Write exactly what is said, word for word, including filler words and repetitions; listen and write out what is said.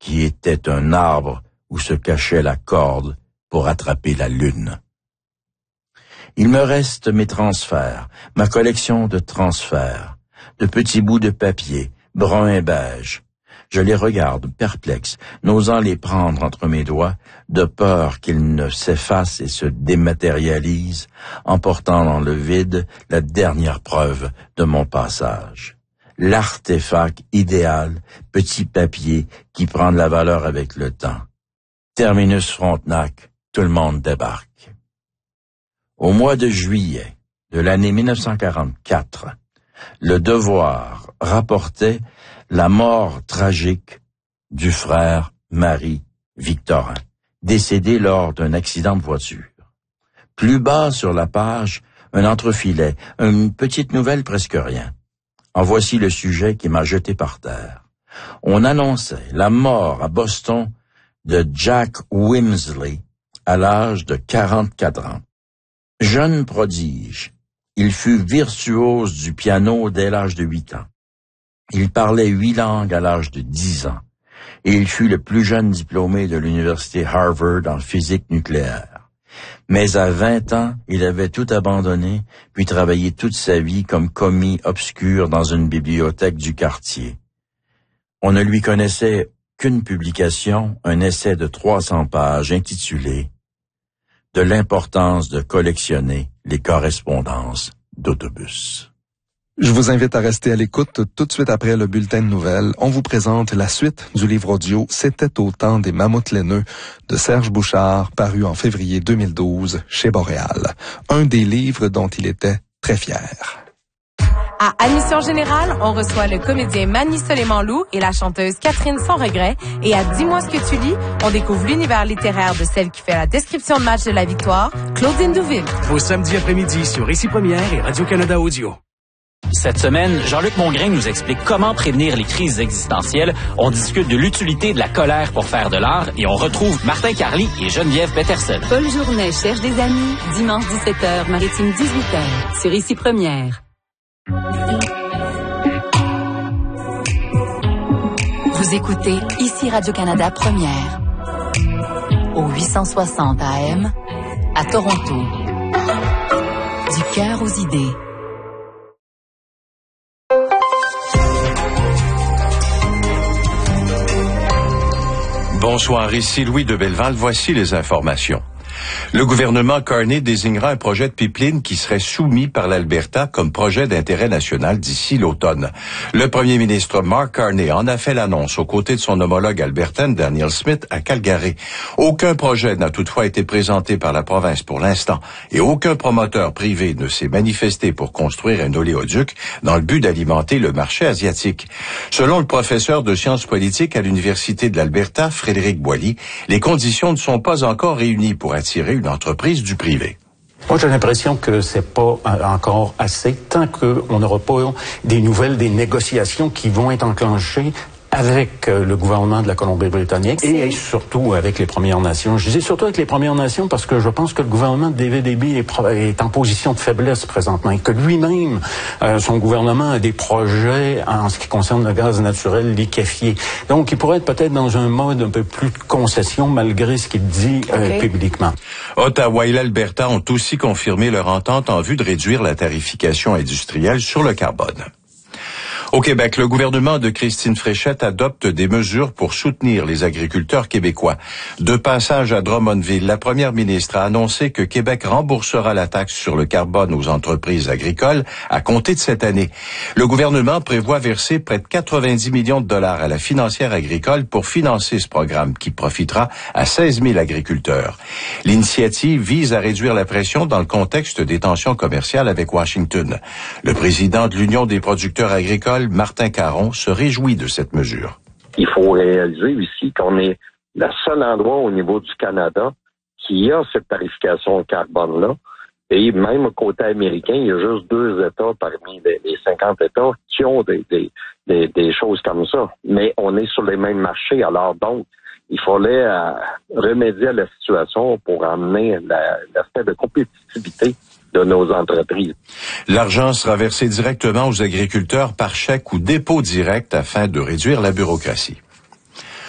qui était un arbre où se cachait la corde pour attraper la lune. Il me reste mes transferts, ma collection de transferts, de petits bouts de papier, brun et beige. Je les regarde, perplexe, n'osant les prendre entre mes doigts, de peur qu'ils ne s'effacent et se dématérialisent, emportant dans le vide la dernière preuve de mon passage. L'artefact idéal, petit papier qui prend de la valeur avec le temps. Terminus Frontenac, tout le monde débarque. Au mois de juillet de l'année mille neuf cent quarante-quatre, Le Devoir rapportait la mort tragique du frère Marie-Victorin, décédé lors d'un accident de voiture. Plus bas sur la page, un entrefilet, une petite nouvelle presque rien. En voici le sujet qui m'a jeté par terre. On annonçait la mort à Boston de Jack Wimsley à l'âge de quarante-quatre ans. Jeune prodige, il fut virtuose du piano dès l'âge de huit ans. Il parlait huit langues à l'âge de dix ans, et il fut le plus jeune diplômé de l'université Harvard en physique nucléaire. Mais à vingt ans, il avait tout abandonné, puis travaillé toute sa vie comme commis obscur dans une bibliothèque du quartier. On ne lui connaissait qu'une publication, un essai de trois cents pages intitulé « De l'importance de collectionner les correspondances d'autobus ». Je vous invite à rester à l'écoute. Tout de suite après le bulletin de nouvelles, on vous présente la suite du livre audio « C'était au temps des mammouths laineux » de Serge Bouchard, paru en février deux mille douze chez Boréal. Un des livres dont il était très fier. À Admission Générale, on reçoit le comédien Manny Soleiman-Loup et la chanteuse Catherine Sans Regret. Et à Dis-moi ce que tu lis, on découvre l'univers littéraire de celle qui fait la description de match de la victoire, Claudine Douville. Au samedi après-midi sur Récit Première et Radio-Canada Audio. Cette semaine, Jean-Luc Mongrain nous explique comment prévenir les crises existentielles. On discute de l'utilité de la colère pour faire de l'art et on retrouve Martin Carly et Geneviève Peterson. Paul Journet cherche des amis, dimanche dix-sept heures, Maritime dix-huit heures, sur Ici Première. Vous écoutez Ici Radio-Canada Première, au huit cent soixante A M, à Toronto. Du cœur aux idées. Bonsoir, ici Louis de Belleval. Voici les informations. Le gouvernement Carney désignera un projet de pipeline qui serait soumis par l'Alberta comme projet d'intérêt national d'ici l'automne. Le premier ministre Mark Carney en a fait l'annonce aux côtés de son homologue albertaine Danielle Smith à Calgary. Aucun projet n'a toutefois été présenté par la province pour l'instant et aucun promoteur privé ne s'est manifesté pour construire un oléoduc dans le but d'alimenter le marché asiatique. Selon le professeur de sciences politiques à l'Université de l'Alberta, Frédéric Boilly, les conditions ne sont pas encore réunies pour attirer une entreprise du privé. Moi, j'ai l'impression que c'est pas encore assez tant qu'on n'aura pas des nouvelles, des négociations qui vont être enclenchées avec le gouvernement de la Colombie-Britannique et surtout avec les Premières Nations. Je dis surtout avec les Premières Nations parce que je pense que le gouvernement de David Eby est, est en position de faiblesse présentement et que lui-même, euh, son gouvernement a des projets en ce qui concerne le gaz naturel liquéfié. Donc, il pourrait être peut-être dans un mode un peu plus de concession malgré ce qu'il dit euh, okay. publiquement. Ottawa et l'Alberta ont aussi confirmé leur entente en vue de réduire la tarification industrielle sur le carbone. Au Québec, le gouvernement de Christine Fréchette adopte des mesures pour soutenir les agriculteurs québécois. De passage à Drummondville, la première ministre a annoncé que Québec remboursera la taxe sur le carbone aux entreprises agricoles à compter de cette année. Le gouvernement prévoit verser près de quatre-vingt-dix millions de dollars à la financière agricole pour financer ce programme qui profitera à seize mille agriculteurs. L'initiative vise à réduire la pression dans le contexte des tensions commerciales avec Washington. Le président de l'Union des producteurs agricoles, Martin Caron, se réjouit de cette mesure. Il faut réaliser ici qu'on est le seul endroit au niveau du Canada qui a cette tarification carbone-là. Et même au côté américain, il y a juste deux États parmi les, les cinquante États qui ont des, des, des, des choses comme ça. Mais on est sur les mêmes marchés. Alors donc, il fallait euh, remédier à la situation pour amener la, l'aspect de compétitivité de nos entreprises. L'argent sera versé directement aux agriculteurs par chèque ou dépôt direct afin de réduire la bureaucratie.